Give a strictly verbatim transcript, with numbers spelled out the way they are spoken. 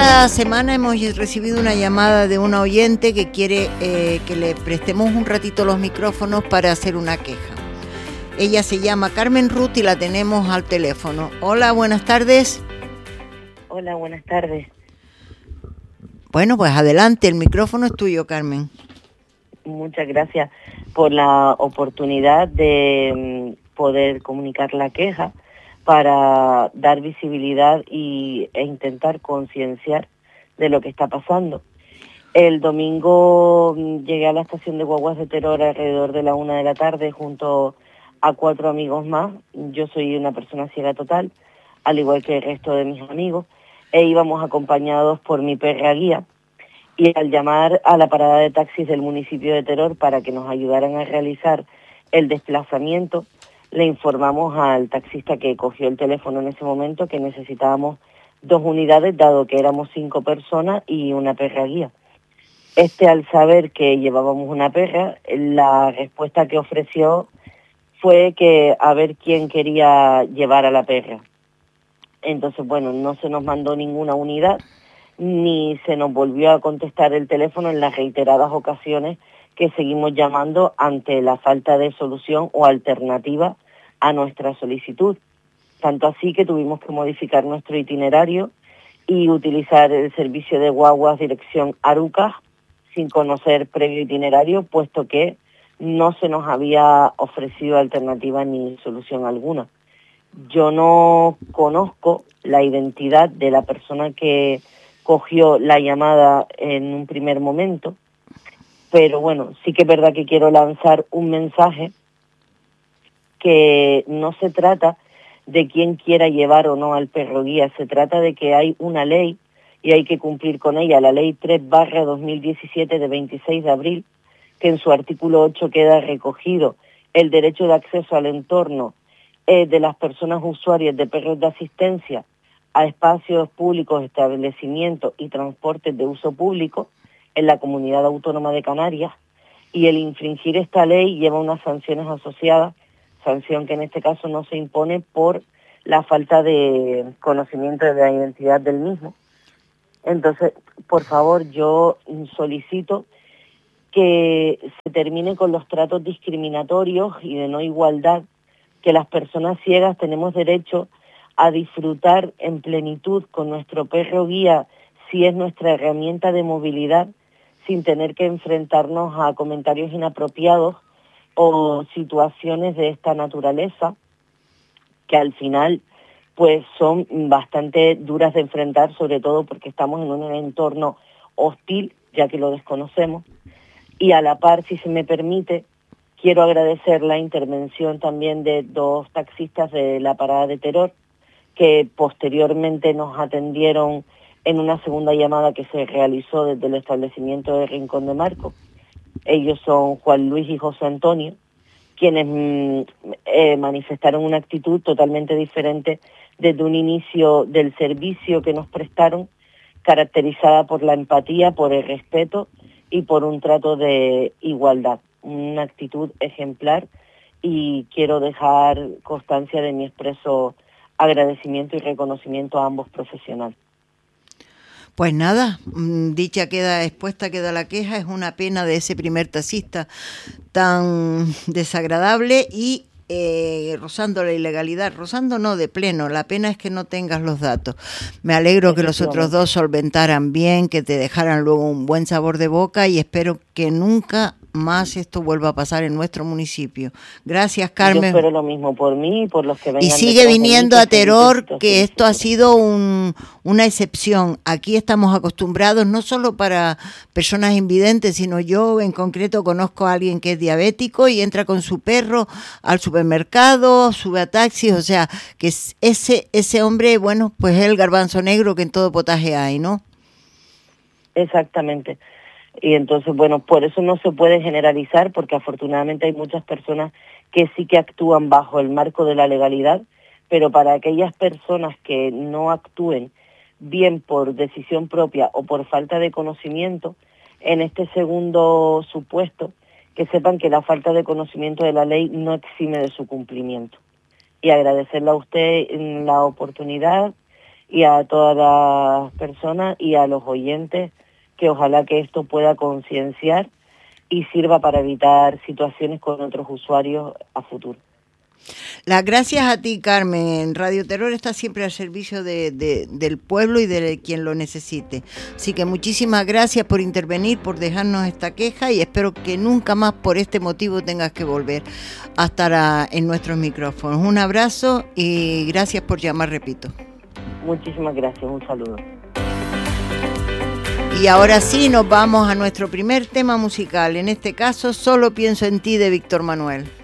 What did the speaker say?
esta semana hemos recibido una llamada de una oyente que quiere eh, que le prestemos un ratito los micrófonos para hacer una queja. Ella se llama Carmen Ruth y la tenemos al teléfono. Hola, buenas tardes. Hola, buenas tardes. Bueno, pues adelante, el micrófono es tuyo, Carmen. Muchas gracias por la oportunidad de poder comunicar la queja para dar visibilidad y, e intentar concienciar de lo que está pasando. El domingo llegué a la estación de guaguas de Teror alrededor de la una de la tarde junto a cuatro amigos más. Yo soy una persona ciega total, al igual que el resto de mis amigos, e íbamos acompañados por mi perra guía. Y al llamar a la parada de taxis del municipio de Teror para que nos ayudaran a realizar el desplazamiento, le informamos al taxista que cogió el teléfono en ese momento que necesitábamos dos unidades, dado que éramos cinco personas y una perra guía. Este, al saber que llevábamos una perra, la respuesta que ofreció fue que a ver quién quería llevar a la perra. Entonces, bueno, no se nos mandó ninguna unidad, ni se nos volvió a contestar el teléfono en las reiteradas ocasiones que seguimos llamando ante la falta de solución o alternativa a nuestra solicitud. Tanto así que tuvimos que modificar nuestro itinerario y utilizar el servicio de guaguas dirección Arucas sin conocer previo itinerario, puesto que no se nos había ofrecido alternativa ni solución alguna. Yo no conozco la identidad de la persona que cogió la llamada en un primer momento, pero bueno, sí que es verdad que quiero lanzar un mensaje que no se trata de quién quiera llevar o no al perro guía, se trata de que hay una ley y hay que cumplir con ella, la ley tres barra dos mil diecisiete de veintiséis de abril, que en su artículo ocho queda recogido el derecho de acceso al entorno eh, de las personas usuarias de perros de asistencia a espacios públicos, establecimientos y transportes de uso público en la Comunidad Autónoma de Canarias, y el infringir esta ley lleva unas sanciones asociadas, sanción que en este caso no se impone por la falta de conocimiento de la identidad del mismo. Entonces, por favor, yo solicito que se termine con los tratos discriminatorios y de no igualdad, que las personas ciegas tenemos derecho a disfrutar en plenitud con nuestro perro guía, si es nuestra herramienta de movilidad, sin tener que enfrentarnos a comentarios inapropiados o situaciones de esta naturaleza, que al final pues son bastante duras de enfrentar, sobre todo porque estamos en un entorno hostil, ya que lo desconocemos. Y a la par, si se me permite, quiero agradecer la intervención también de dos taxistas de la parada de Teror, que posteriormente nos atendieron en una segunda llamada que se realizó desde el establecimiento de Rincón de Marcos. Ellos son Juan Luis y José Antonio, quienes mm, eh, manifestaron una actitud totalmente diferente desde un inicio del servicio que nos prestaron, caracterizada por la empatía, por el respeto y por un trato de igualdad, una actitud ejemplar, y quiero dejar constancia de mi expreso agradecimiento y reconocimiento a ambos profesionales. Pues nada, dicha queda expuesta, queda la queja. Es una pena de ese primer taxista tan desagradable y eh, rozando la ilegalidad, rozando no de pleno, la pena es que no tengas los datos. Me alegro que los otros dos solventaran bien, que te dejaran luego un buen sabor de boca, y espero que nunca más esto vuelva a pasar en nuestro municipio. Gracias, Carmen. Yo espero lo mismo por mí y por los que vengan. Y sigue viniendo mí, a Teror, que, que esto ha sido un, una excepción. Aquí estamos acostumbrados, no solo para personas invidentes, sino yo en concreto conozco a alguien que es diabético y entra con su perro al supermercado, sube a taxis, o sea, que ese, ese hombre, bueno, pues es el garbanzo negro que en todo potaje hay, ¿no? Exactamente. Y entonces, bueno, por eso no se puede generalizar, porque afortunadamente hay muchas personas que sí que actúan bajo el marco de la legalidad, pero para aquellas personas que no actúen bien por decisión propia o por falta de conocimiento, en este segundo supuesto, que sepan que la falta de conocimiento de la ley no exime de su cumplimiento. Y agradecerle a usted la oportunidad y a todas las personas y a los oyentes, que ojalá que esto pueda concienciar y sirva para evitar situaciones con otros usuarios a futuro. Las gracias a ti, Carmen. Radio Terror está siempre al servicio de, de, del pueblo y de quien lo necesite. Así que muchísimas gracias por intervenir, por dejarnos esta queja, y espero que nunca más por este motivo tengas que volver a estar a, en nuestros micrófonos. Un abrazo y gracias por llamar, repito. Muchísimas gracias, un saludo. Y ahora sí nos vamos a nuestro primer tema musical, en este caso Solo pienso en ti, de Víctor Manuel.